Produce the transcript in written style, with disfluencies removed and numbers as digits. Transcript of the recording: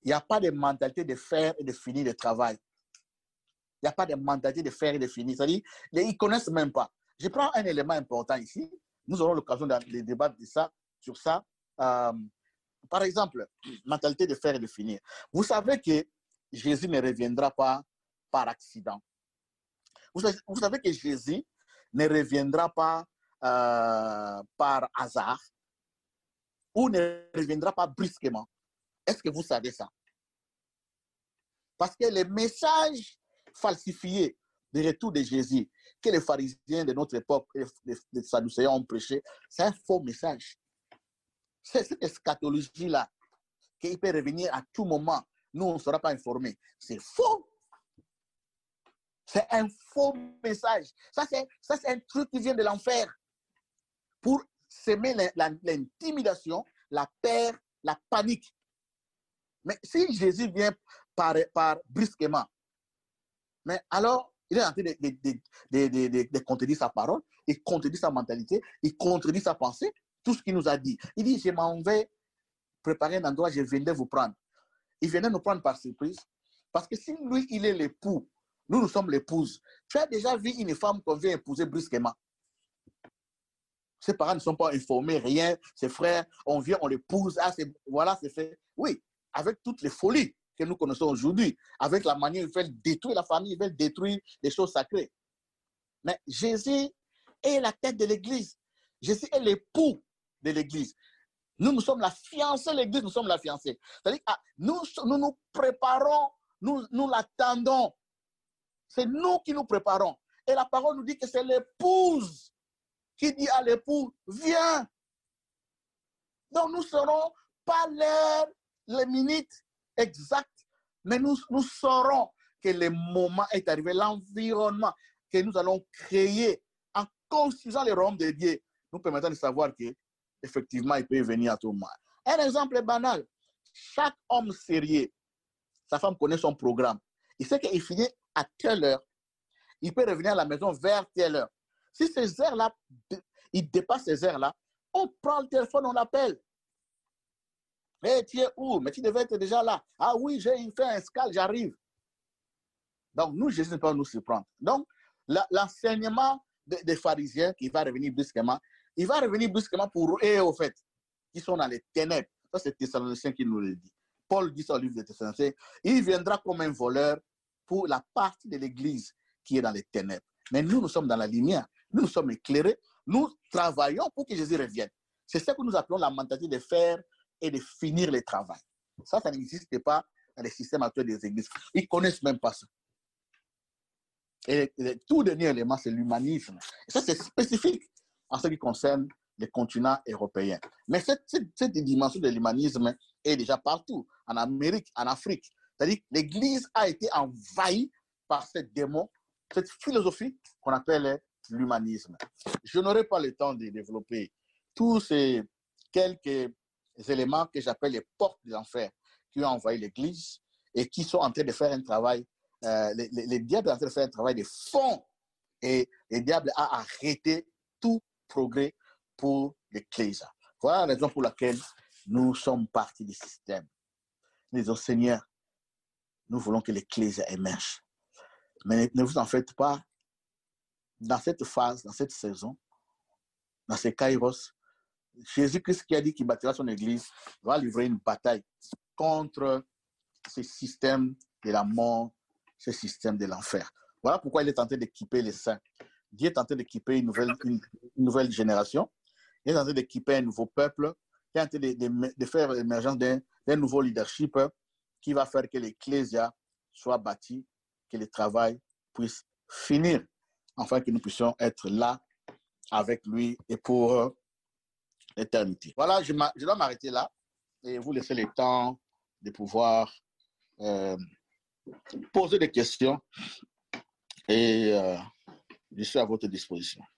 Il n'y a pas de mentalité de faire et de finir le travail. Il n'y a pas de mentalité de faire et de finir. C'est-à-dire, ils ne connaissent même pas. Je prends un élément important ici. Nous aurons l'occasion de débattre de ça, sur ça. Par exemple, mentalité de faire et de finir. Vous savez que Jésus ne reviendra pas par accident. Vous savez que Jésus ne reviendra pas par hasard ou ne reviendra pas brusquement. Est-ce que vous savez ça? Parce que les messages falsifiés du retour de Jésus que les pharisiens de notre époque, les Sadducéens ont prêché, c'est un faux message. C'est cette eschatologie-là qu'il peut revenir à tout moment. Nous, on ne sera pas informés. C'est faux. C'est un faux message. Ça, c'est un truc qui vient de l'enfer pour semer l'intimidation, la peur, la panique. Mais si Jésus vient par brusquement, mais alors, il est en train de contredire sa parole, il contredit sa mentalité, il contredit sa pensée, tout ce qu'il nous a dit. Il dit, je m'en vais préparer un endroit, je viendrai vous prendre. Il viendrait nous prendre par surprise. Parce que si lui, il est l'époux, nous sommes l'épouse. Tu as déjà vu une femme qu'on vient épouser brusquement? Ses parents ne sont pas informés, rien. Ses frères, on vient, on l'épouse. Ah, voilà, c'est fait. Oui, avec toutes les folies que nous connaissons aujourd'hui, avec la manière, ils veulent détruire la famille, ils veulent détruire les choses sacrées. Mais Jésus est la tête de l'Église. Jésus est l'époux de l'Église. Nous sommes la fiancée, l'Église, nous sommes la fiancée. C'est-à-dire que nous préparons, nous l'attendons. C'est nous qui nous préparons. Et la parole nous dit que c'est l'épouse qui dit à l'époux, viens. Donc nous ne saurons pas l'heure, les minutes exactes, mais nous saurons que le moment est arrivé, l'environnement que nous allons créer en construisant le royaume de Dieu, nous permettant de savoir qu'effectivement, il peut venir à tout moment. Un exemple banal, chaque homme sérieux, sa femme connaît son programme. Il sait qu'il finit à telle heure, il peut revenir à la maison vers telle heure. Si ces heures-là, il dépasse ces heures-là, on prend le téléphone, on l'appelle. Hey, tu es où? Mais tu devais être déjà là. Ah oui, j'ai fait un escale, j'arrive. Donc, nous, Jésus ne peut pas nous surprendre. Donc, l'enseignement des pharisiens qui va revenir brusquement, il va revenir brusquement pour eux, au fait, qui sont dans les ténèbres. Ça, c'est Thessaloniciens qui nous le dit. Paul dit ça au livre de Thessaloniciens. Il viendra comme un voleur pour la partie de l'Église qui est dans les ténèbres. Mais nous sommes dans la lumière. Nous sommes éclairés. Nous travaillons pour que Jésus revienne. C'est ça que nous appelons la mentalité de faire et de finir le travail. Ça n'existe pas dans les systèmes actuels des églises. Ils ne connaissent même pas ça. Et le tout dernier élément, c'est l'humanisme. Et ça, c'est spécifique en ce qui concerne les continents européens. Mais cette dimension de l'humanisme est déjà partout, en Amérique, en Afrique. C'est-à-dire que l'Église a été envahie par cette démon, cette philosophie qu'on appelle l'humanisme. Je n'aurai pas le temps de développer tous ces quelques éléments que j'appelle les portes de l'enfer qui ont envahi l'Église et qui sont en train de faire un travail. Les diables sont en train de faire un travail de fond et le diable a arrêté tout progrès pour l'Église. Voilà la raison pour laquelle nous sommes partis du système. Nous disons, Seigneur, nous voulons que l'Église émerge. Mais ne vous en faites pas. Dans cette phase, dans cette saison, dans ces kairos, Jésus-Christ qui a dit qu'il bâtira son Église va livrer une bataille contre ce système de la mort, ce système de l'enfer. Voilà pourquoi il est en train d'équiper les saints. Dieu est en train d'équiper une nouvelle génération. Il est en train d'équiper un nouveau peuple. Il est en train de faire l'émergence d'un nouveau leadership qui va faire que l'Ecclésia soit bâtie, que le travail puisse finir, afin que nous puissions être là avec lui et pour l'éternité. Voilà, je dois m'arrêter là et vous laisser le temps de pouvoir poser des questions et je suis à votre disposition.